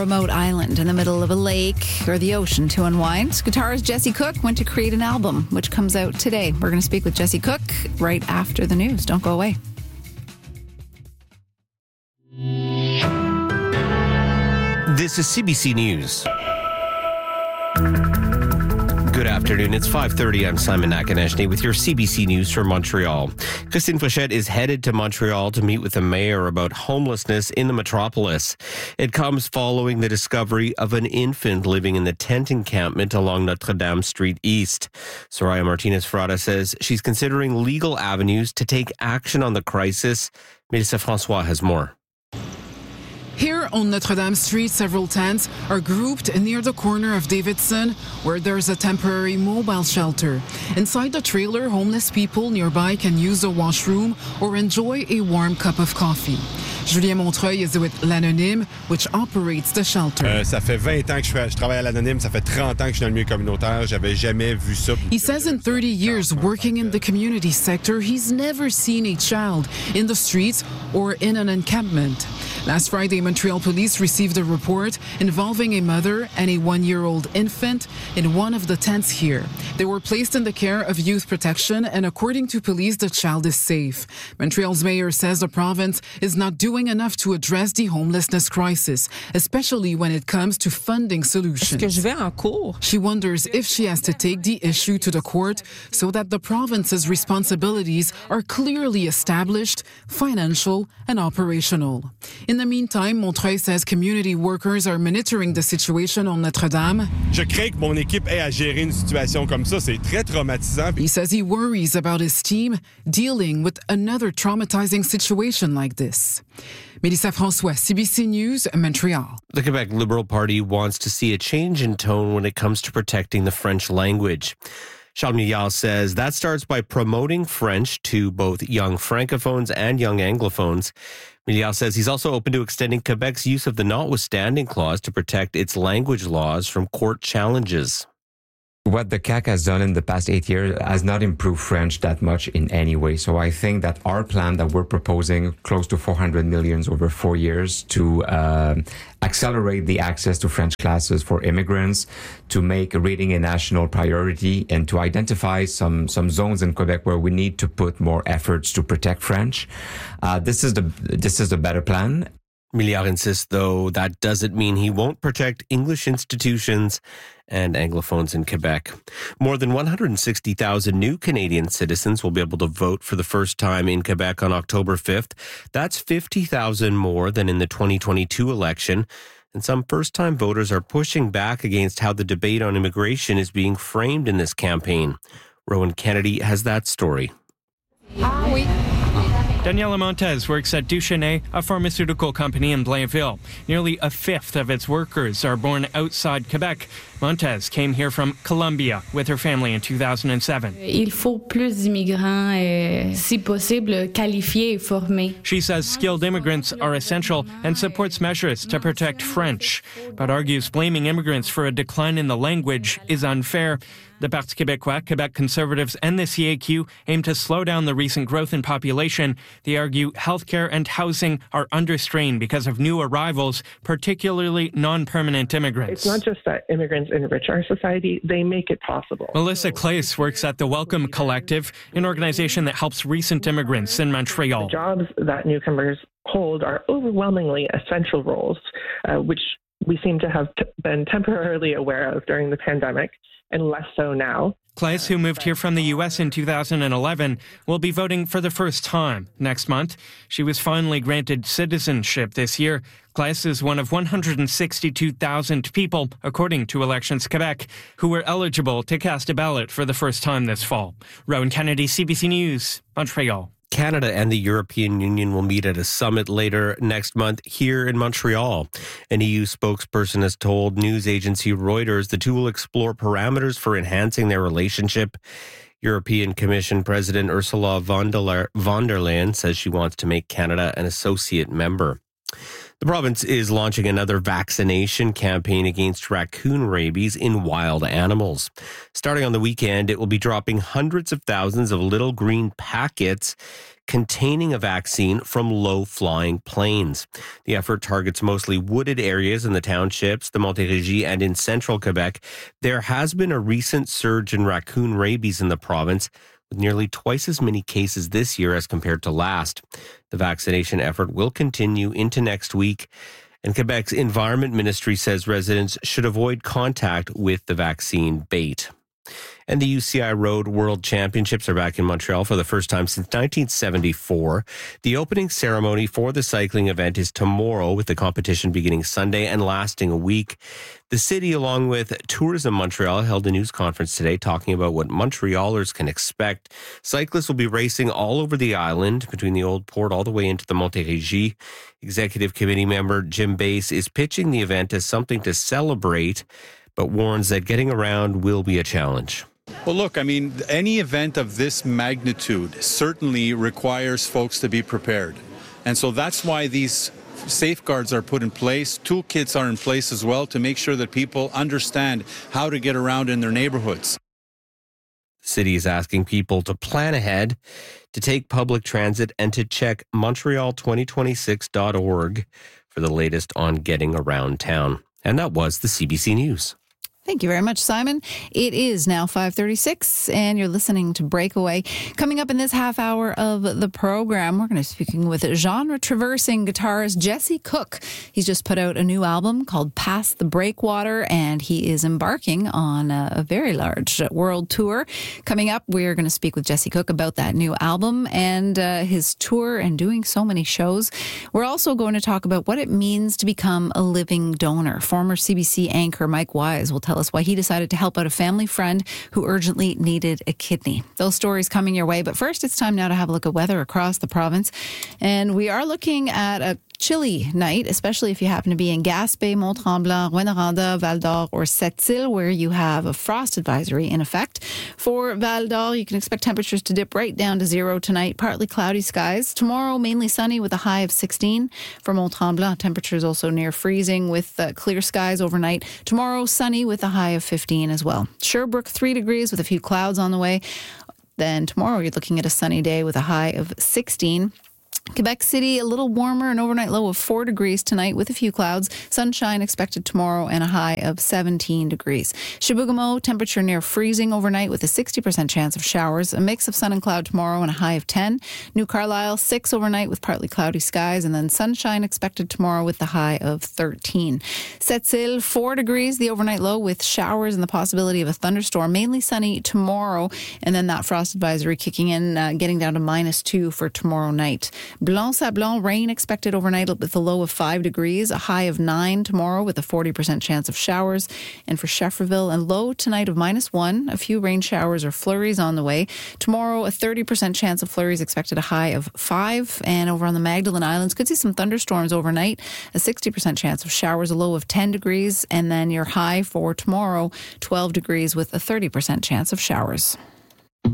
Remote island in the middle of a lake or the ocean to unwind. Guitarist Jesse Cook went to create an album, which comes out today. We're going to speak with Jesse Cook right after the news. Don't go away. This is CBC News. Good afternoon. It's 5:30. I'm Simon Nakaneshny with your CBC News from Montreal. Christine Fauchette is headed to Montreal to meet with the mayor about homelessness in the metropolis. It comes following the discovery of an infant living in the tent encampment along Notre Dame Street East. Soraya Martinez-Frada says she's considering legal avenues to take action on the crisis. Mélissa François has more. Here on Notre Dame Street, several tents are grouped near the corner of Davidson, where there's a temporary mobile shelter. Inside the trailer, homeless people nearby can use the washroom or enjoy a warm cup of coffee. Julien Montreuil is with L'Anonyme, which operates the shelter. Ça fait 20 ans que je travaille à L'Anonyme. Ça fait 30 ans que je suis dans le milieu communautaire. J'avais jamais vu ça. He says in 30 years working in the community sector, he's never seen a child in the streets or in an encampment. Last Friday, Montreal police received a report involving a mother and a 1-year-old infant in one of the tents here. They were placed in the care of youth protection, and according to police, the child is safe. Montreal's mayor says the province is not doing enough to address the homelessness crisis, especially when it comes to funding solutions. She wonders if she has to take the issue to the court so that the province's responsibilities are clearly established, financial and operational. In the meantime, Montreuil says community workers are monitoring the situation on Notre Dame. Je crains que mon équipe ait à gérer une situation comme ça. C'est très traumatisant. He says he worries about his team dealing with another traumatizing situation like this. Mélissa François, CBC News, Montreal. The Quebec Liberal Party wants to see a change in tone when it comes to protecting the French language. Charles Milliard says that starts by promoting French to both young francophones and young anglophones. Milliard says he's also open to extending Quebec's use of the notwithstanding clause to protect its language laws from court challenges. What the CAQ has done in the past 8 years has not improved French that much in any way. So I think that our plan that we're proposing, close to 400 million over 4 years, to accelerate the access to French classes for immigrants, to make reading a national priority, and to identify some zones in Quebec where we need to put more efforts to protect French. This is the better plan. Milliard insists, though, that doesn't mean he won't protect English institutions and Anglophones in Quebec. More than 160,000 new Canadian citizens will be able to vote for the first time in Quebec on October 5th. That's 50,000 more than in the 2022 election. And some first-time voters are pushing back against how the debate on immigration is being framed in this campaign. Rowan Kennedy has that story. Daniela Montez works at Duchesnay, a pharmaceutical company in Blainville. Nearly a fifth of its workers are born outside Quebec. Montez came here from Colombia with her family in 2007. Il faut plus d'immigrants, si possible, qualifiés et formés. She says skilled immigrants are essential and supports measures to protect French, but argues blaming immigrants for a decline in the language is unfair. The Parti québécois, Quebec Conservatives, and the CAQ aim to slow down the recent growth in population. They argue healthcare and housing are under strain because of new arrivals, particularly non-permanent immigrants. It's not just that immigrants enrich our society, they make it possible. Melissa Claes works at the Welcome Collective, an organization that helps recent immigrants in Montreal. The jobs that newcomers hold are overwhelmingly essential roles, which we seem to have been temporarily aware of during the pandemic, and less so now. Claes, who moved here from the U.S. in 2011, will be voting for the first time next month. She was finally granted citizenship this year. Claes is one of 162,000 people, according to Elections Quebec, who were eligible to cast a ballot for the first time this fall. Rowan Kennedy, CBC News, Montreal. Canada and the European Union will meet at a summit later next month here in Montreal. An EU spokesperson has told news agency Reuters the two will explore parameters for enhancing their relationship. European Commission President Ursula von der Leyen says she wants to make Canada an associate member. The province is launching another vaccination campaign against raccoon rabies in wild animals. Starting on the weekend, it will be dropping hundreds of thousands of little green packets containing a vaccine from low-flying planes. The effort targets mostly wooded areas in the townships, the Montérégie, and in central Quebec. There has been a recent surge in raccoon rabies in the province, with nearly twice as many cases this year as compared to last. The vaccination effort will continue into next week, and Quebec's Environment Ministry says residents should avoid contact with the vaccine bait. And the UCI Road World Championships are back in Montreal for the first time since 1974. The opening ceremony for the cycling event is tomorrow, with the competition beginning Sunday and lasting a week. The city, along with Tourism Montreal, held a news conference today talking about what Montrealers can expect. Cyclists will be racing all over the island, between the Old Port all the way into the Montérégie. Executive Committee member Jim Bass is pitching the event as something to celebrate, but warns that getting around will be a challenge. Well, look, I mean, any event of this magnitude certainly requires folks to be prepared. And so that's why these safeguards are put in place. Toolkits are in place as well to make sure that people understand how to get around in their neighborhoods. The city is asking people to plan ahead, to take public transit, and to check Montreal2026.org for the latest on getting around town. And that was the CBC News. Thank you very much, Simon. It is now 5:36, and you're listening to Breakaway. Coming up in this half hour of the program, we're going to be speaking with genre-traversing guitarist Jesse Cook. He's just put out a new album called Past the Breakwater, and he is embarking on a very large world tour. Coming up, we're going to speak with Jesse Cook about that new album and his tour and doing so many shows. We're also going to talk about what it means to become a living donor. Former CBC anchor Mike Wise will tell us why he decided to help out a family friend who urgently needed a kidney. Those stories coming your way. But first, it's time now to have a look at weather across the province. And we are looking at a chilly night, especially if you happen to be in Gaspé, Mont-Tremblant, Rouyn-Noranda, Val-d'Or, or Sept-Îles, where you have a frost advisory in effect. For Val-d'Or, you can expect temperatures to dip right down to 0 tonight. Partly cloudy skies. Tomorrow, mainly sunny with a high of 16. For Mont-Tremblant, temperatures also near freezing with clear skies overnight. Tomorrow, sunny with a high of 15 as well. Sherbrooke, 3 degrees with a few clouds on the way. Then tomorrow, you're looking at a sunny day with a high of 16. Quebec City, a little warmer, an overnight low of 4 degrees tonight with a few clouds. Sunshine expected tomorrow and a high of 17 degrees. Chibougamau, temperature near freezing overnight with a 60% chance of showers. A mix of sun and cloud tomorrow and a high of 10. New Carlisle, 6 overnight with partly cloudy skies. And then sunshine expected tomorrow with the high of 13. Sept-Îles, 4 degrees, the overnight low with showers and the possibility of a thunderstorm. Mainly sunny tomorrow. And then that frost advisory kicking in, getting down to -2 for tomorrow night. Blanc-Sablon, rain expected overnight with a low of 5 degrees, a high of 9 tomorrow with a 40% chance of showers. And for Schefferville, a low tonight of -1, a few rain showers or flurries on the way. Tomorrow, a 30% chance of flurries expected, a high of 5. And over on the Magdalen Islands, could see some thunderstorms overnight, a 60% chance of showers, a low of 10 degrees. And then your high for tomorrow, 12 degrees with a 30% chance of showers.